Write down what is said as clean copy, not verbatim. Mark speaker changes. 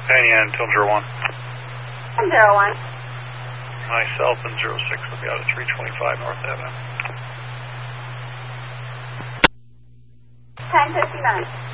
Speaker 1: Penny and until 01.
Speaker 2: 01.
Speaker 1: Myself and 06 will be out at 325 North Avenue.
Speaker 2: 10:59.